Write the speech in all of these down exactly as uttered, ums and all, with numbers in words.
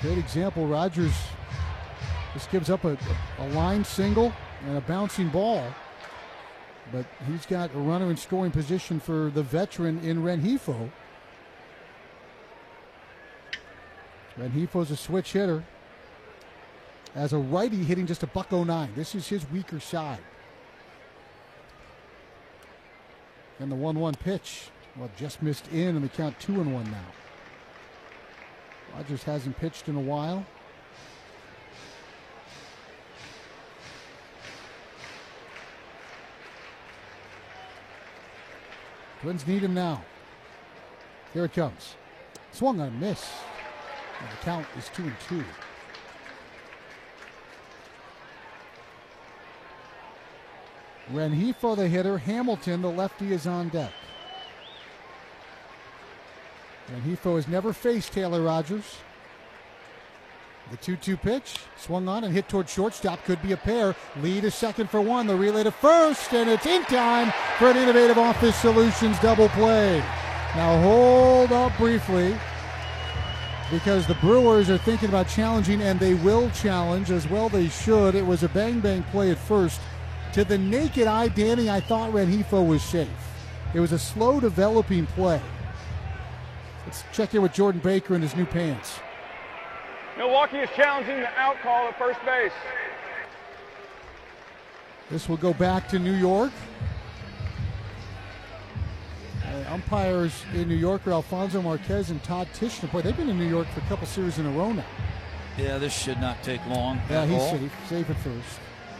Great example. Rogers just gives up a, a line single and a bouncing ball. But he's got a runner in scoring position for the veteran in Rengifo. Rengifo's a switch hitter. As a righty, hitting just a buck oh nine. This is his weaker side. And the one one pitch, well, just missed in, and the count two and one now. Rogers hasn't pitched in a while. Twins need him now. Here it comes. Swung on a miss. And the count is two and two. Rengifo, the hitter. Hamilton, the lefty, is on deck. Rengifo has never faced Taylor Rogers. The two two pitch, swung on and hit toward shortstop. Could be a pair. Lead is second for one. The relay to first, and it's in time for an Innovative Office Solutions double play. Now hold up briefly, because the Brewers are thinking about challenging, and they will challenge, as well they should. It was a bang-bang play at first. To the naked eye, Danny, I thought Rengifo was safe. It was a slow developing play. Let's check in with Jordan Baker in his new pants. Milwaukee is challenging the out call at first base. This will go back to New York. Uh, umpires in New York are Alfonso Marquez and Todd Tishner. Boy, they've been in New York for a couple series in a row now. Yeah, this should not take long. Yeah, he's all. safe. Safe at first.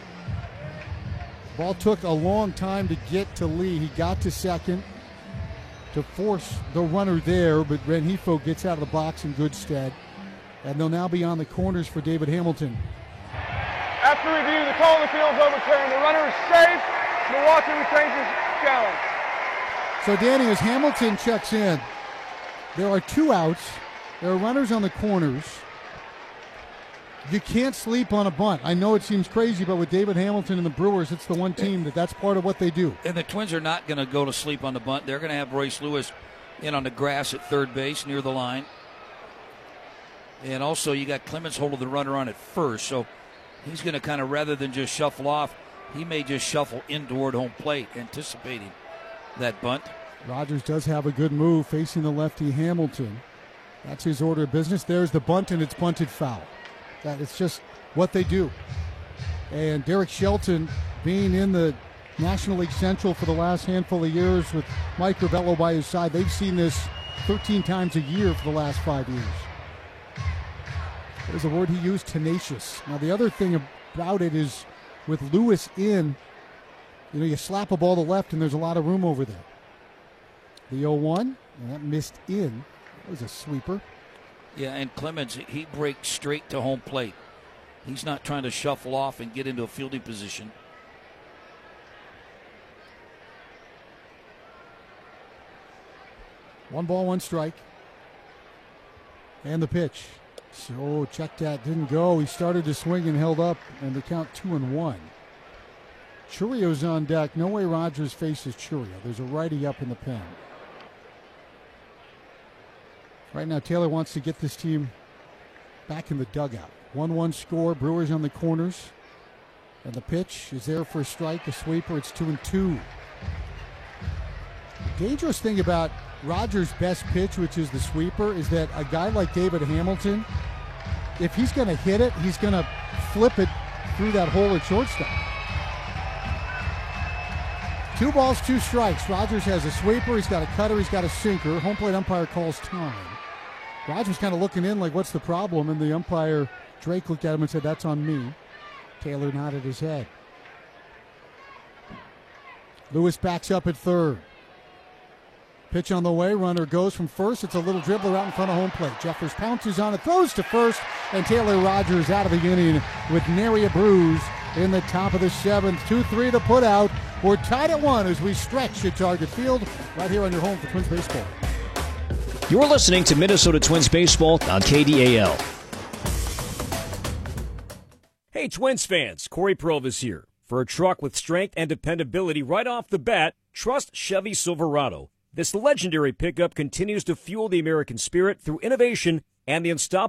Ball took a long time to get to Lee. He got to second to force the runner there, but Rengifo gets out of the box in good stead. And they'll now be on the corners for David Hamilton. After review, the call in the field is overturned. The runner is safe. Milwaukee retains his challenge. So, Danny, as Hamilton checks in, there are two outs. There are runners on the corners. You can't sleep on a bunt. I know it seems crazy, but with David Hamilton and the Brewers, it's the one team that that's part of what they do. And the Twins are not going to go to sleep on the bunt. They're going to have Royce Lewis in on the grass at third base near the line. And also you got Clemens holding the runner on at first. So he's going to kind of, rather than just shuffle off, he may just shuffle in toward home plate, anticipating that bunt. Rogers does have a good move facing the lefty Hamilton. That's his order of business. There's the bunt, and it's bunted foul. That it's just what they do. And Derek Shelton, being in the National League Central for the last handful of years with Mike Rebello by his side, they've seen this thirteen times a year for the last five years. There's a word he used, tenacious. Now, the other thing about it is with Lewis in, you know, you slap a ball to left and there's a lot of room over there. The oh one, and that missed in. That was a sweeper. Yeah, and Clemens, he breaks straight to home plate. He's not trying to shuffle off and get into a fielding position. One ball, one strike. And the pitch. So check that, didn't go. He started to swing and held up, and the count two and one. Churio's on deck. No way Rogers faces Churio. There's a righty up in the pen. Right now, Taylor wants to get this team back in the dugout. one one score, Brewers on the corners. And the pitch is there for a strike, a sweeper. It's two and two. The dangerous thing about Rogers' best pitch, which is the sweeper, is that a guy like David Hamilton, if he's going to hit it, he's going to flip it through that hole at shortstop. Two balls, two strikes. Rogers has a sweeper, he's got a cutter, he's got a sinker. Home plate umpire calls time. Rogers kind of looking in like, what's the problem? And the umpire, Drake, looked at him and said, that's on me. Taylor nodded his head. Lewis backs up at third. Pitch on the way, runner goes from first. It's a little dribbler out in front of home plate. Jeffers pounces on it, throws to first, and Taylor Rogers out of the inning with nary a bruise in the top of the seventh. two three to put out. We're tied at one as we stretch at Target Field right here on your home for Twins Baseball. You're listening to Minnesota Twins Baseball on K D A L. Hey, Twins fans, Corey Provis here. For a truck with strength and dependability right off the bat, trust Chevy Silverado. This legendary pickup continues to fuel the American spirit through innovation and the unstoppable